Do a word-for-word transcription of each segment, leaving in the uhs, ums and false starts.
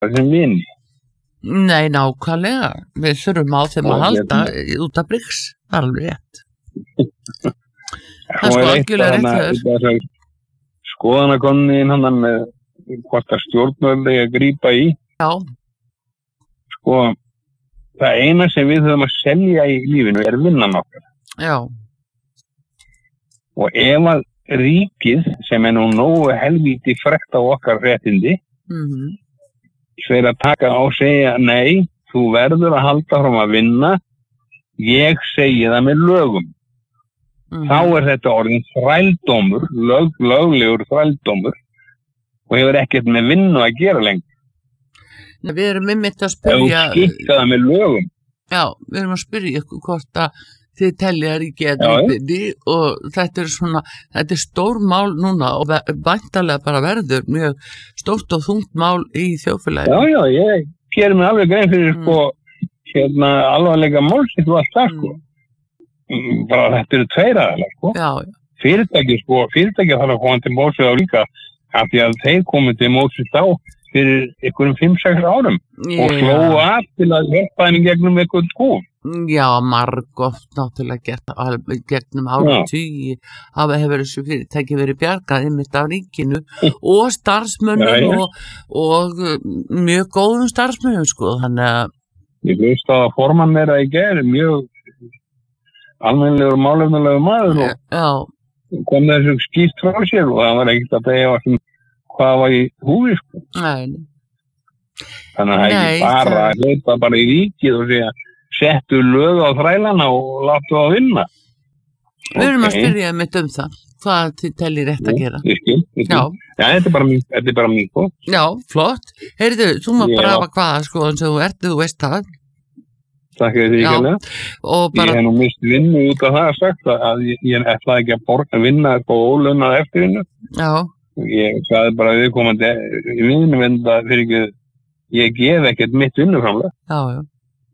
sem vini. Nei, nákvæmlega. Við þurfum á þeim að halda út af Briggs, alveg rétt. Það er sko algjörlega rétt þér. Skoðanakonnin hann með hvort að stjórnvöld eiga að grípa í. Já. Sko, það eina sem við höfum að selja í lífinu er vinnan okkar. Já. Og ef að ríkið sem er nú nógu helvíti frekt á okkar réttindi, Mhm. fyrir að taka á og segja nei, þú verður að halda fram að vinna, ég segi það með lögum. Mhm. Þá er þetta orðin þrældómur, lög, löglegur þrældómur og hefur ekkert með vinnu að gera lengur. Nei, við erum einmitt að Ef þú spyrja, skikka það með lögum. já, við erum að spyrja ykkur hvort að þið telja ríkið að Já, já. grípið og þetta er svona, þetta er stór mál núna og ve- væntanlega bara verður mjög stórt og þungt mál í þjóðfélaginu. Já, já, ég gerir mig alveg grein fyrir Mm. sko, hérna alvarleika málsitt og allt það sko. Mm, Bara þetta eru tveir aðalega sko. Já, já. Fyrirtæki sko, fyrirtæki þarf að koma til mótsins á líka af því að þeir komið til mótsins á fyrir einhverjum fimm sex árum og slóu af til að hjálpa þeim í gegnum einhvern skúf. Já, margótt náttúrulega gert alveg gegnum áratugi hafa hefur þessu fyrirtæki verið bjargað einmitt af ríkinu og starfsmönnum Já, já. og, og uh, mjög góðum starfsmönnum sko, þannig að Ég veist að formann meira í gær mjög almennilegur og málefnulegur maður og já, kom þessu skýrt frá sér og það var ekkert að segja hvað, hvað var í húfi sko. nei, nei. Þannig að það er Nei, ekki bara það- að hlaupa bara í ríkið og segja settu lög á þrælana og láttu að vinna. Við erum að Ok. spyrja einmitt um það, hvað þið tellir rétt að gera. Ég skil, ég skil. Já. Já, þetta er bara mín, þetta er bara mín sko. Já, flott. Heyrðu, þú má Já. bara hafa hvaða sko eins og þú ert, þú veist það. Takk fyrir því Já. ekki. Og Ég bara, hef nú mist vinnu út af það að sagt að ég, ég ætlaði ekki að borga að vinna eitthvað ólaunað eftir hennu. já, Ég sagði bara viðkomandi vinnuvenda fyrir ekki, ég gef ekkert mitt vinnuframlega já, já,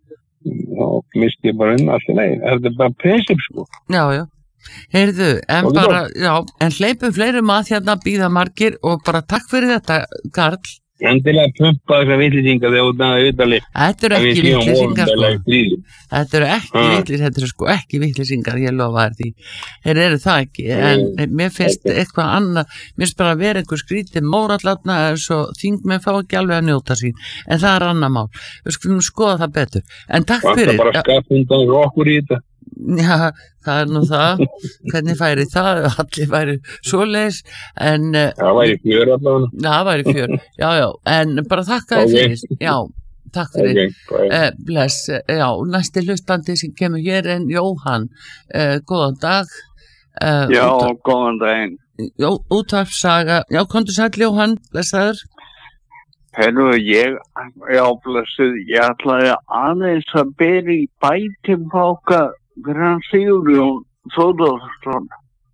og misti ég bara vinnu allt í leið. Þetta er bara prinsip sko. já, já. Heyrðu, en Og bara, já, en hleypum fleirum að hérna býða margir og bara takk fyrir þetta, Karl. Endilega pumpa þessar vitlýsingar þegar þú dæði viðtalið Þetta eru að við ekki séum vitlýsingar sko. ofinberlega í stríði. Þetta eru ekki Ha. vitlýsingar, þetta eru sko ekki vitlýsingar, ég lofa þér því. Þeir eru það ekki, en mér finnst ok. eitthvað annað, mér finnst bara að vera einhver skrítið mórallatna eins og þingmenn fá ekki alveg að njóta sín, en það er annað mál. Við skulum skoða það betur. En takk Það fyrir. er bara Já, skatt undan fyrir okkur í þetta. já, það er nú það. Hvernig færi það? Allir væri svoleiðis, en uh, Það væri fjör allavega. það væri fjör. Já, já, en bara þakka þér Ok. fyrir. Já, takk fyrir. Ok, Uh, bless, uh, já, næsti hlustandi sem kemur hér en Jóhann, uh, góðan dag. Uh, Já, útvarp- góðan daginn. Jó, útvarpssaga, já, komdu sæll Jóhann, blessaður. Herru, ég, já, blessuð, ég ætlaði aðeins að bera í bæti báka fyrir hann Sigurjón Þóðarsson.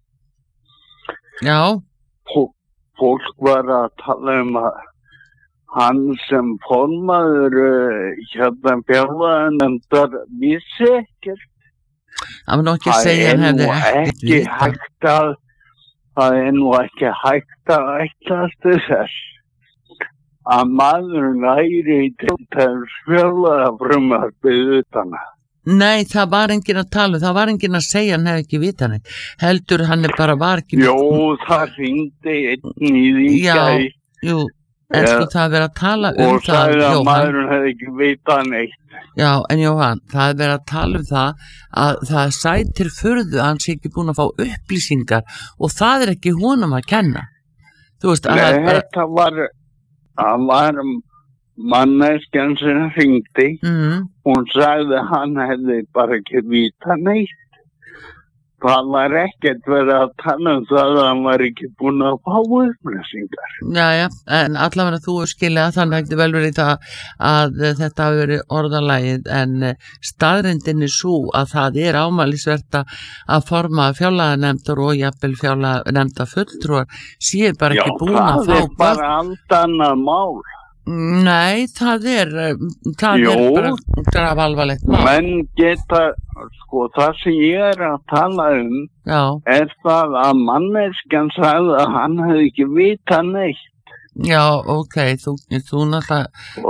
Já, Fó- Fólk var að tala um að hann sem formaður uh, hérna bjálfaðanefndar vissi ekkert. það var nú ekki að Það segja er hann nú hefði ekki vitað. hægt að, það er nú ekki hægt að ætlast til þess að maður næri til þess fjárlagafrumvarpið utan að. Nei, það var enginn að tala, um, það var enginn að segja hann hefði ekki vitað neitt. Heldur hann er bara var ekki Jó, það ringdi einn í því Já, gær Jú, en Ja. sko það er verið að tala um og það, sagði að Jóhann. maðurinn hefði ekki vitað neitt. Já, en Jóhann, það er verið að tala um það að það sætir furðu að hann sé ekki búin að fá upplýsingar og það er ekki honum að kenna. Þú veist, að Nei, það er bara, þetta var, það var manneskjan sem ringdi. mm, Hún sagði að hann hefði bara ekki vitað neitt. Það var ekkert verið að tala um það að hann var ekki búin að fá upplýsingar. já, já, en allavega þú skilja að þannig ekki vel verið það að þetta hafi verið orðalagið en staðrindin er svo að það er ámælisvert að forma fjárlaganefndar og jafnvel fjárlaganefnda fulltrúar séu bara Já, ekki búin að það fá er bara allt annað mál. Nei, það er það Jú. er bara graf alvarlegt mál. Menn geta, sko, það sem ég er að tala um Já, er það að manneskjan sagði að hann hefði ekki vitað neitt. já, ok, þú, þú náttúrulega